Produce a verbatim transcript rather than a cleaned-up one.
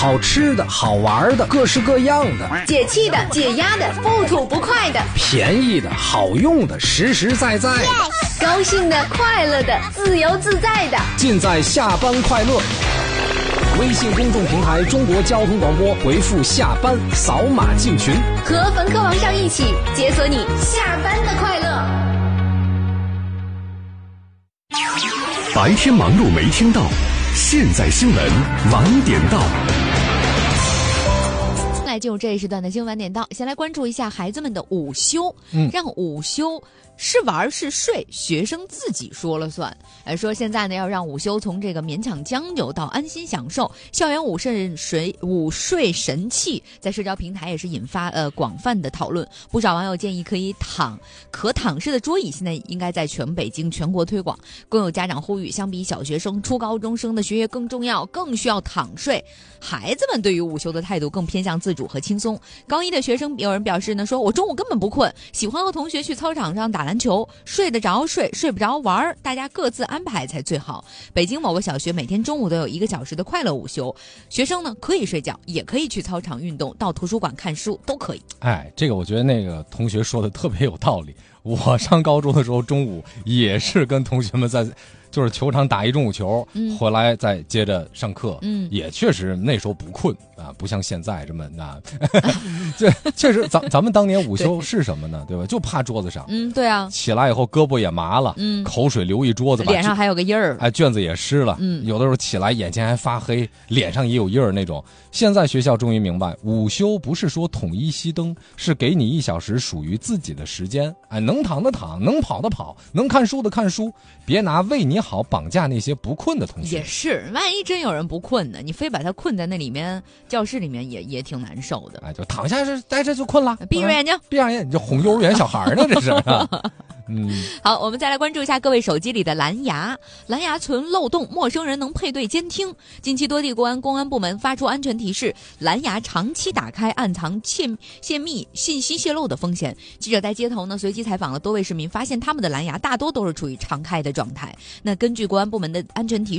好吃的好玩的各式各样的， 解气的解压的不吐不快的， 便宜的好用的实实在在的， yes! 高兴的快乐的自由自在的， 尽在下班快乐。微信公众平台中国交通广播，回复下班扫码进群， 和冯科王上一起解锁你下班的快乐。 白天忙碌没听到，现在新闻晚点到。 来进入这一时段的新闻晚点到，先来关注一下孩子们的午休。嗯，让午休是玩是睡，学生自己说了算。呃，说现在呢，要让午休从这个勉强将就到安心享受，校园午睡水午睡神器，在社交平台也是引发呃广泛的讨论。不少网友建议可以躺可躺式的桌椅，现在应该在全北京全国推广。更有家长呼吁，相比小学生，初高中生的学业更重要，更需要躺睡。孩子们对于午休的态度更偏向自主和轻松。高一的学生有人表示呢，说我中午根本不困，喜欢和同学去操场上打篮球，睡得着睡，睡不着玩，大家各自安排才最好。北京某个小学每天中午都有一个小时的快乐午休，学生呢可以睡觉，也可以去操场运动，到图书馆看书都可以。 哎，这个我觉得那个同学说的特别有道理。我上高中的时候，中午也是跟同学们在就是球场打一中午球，嗯、回来再接着上课，嗯，也确实那时候不困啊，不像现在这么啊，这确实咱咱们当年午休是什么呢？对吧？就趴桌子上， 嗯，对啊， 起来以后胳膊也麻了，嗯，口水流一桌子， 脸上还有个印儿， 哎，卷子也湿了，嗯，有的时候起来眼前还发黑，脸上也有印儿那种。现在学校终于明白，午休不是说统一熄灯，是给你一小时属于自己的时间，哎，能躺的躺，能跑的跑，能看书的看书，别拿为你好绑架那些不困的同学。 也是，万一真有人不困呢，你非把他困在那里面，教室里面也也挺难受的。 哎，就躺下是待着就困了， 闭上眼睛， 闭上眼睛，你就哄幼儿园小孩呢，这是。嗯， 好，我们再来关注一下各位手机里的蓝牙。蓝牙存漏洞，陌生人能配对监听。近期多地国安公安部门发出安全提示，蓝牙长期打开暗藏泄泄密、信息泄露的风险。记者在街头呢随机采访了多位市民，发现他们的蓝牙大多都是处于常开的状态。那根据国安部门的安全提示。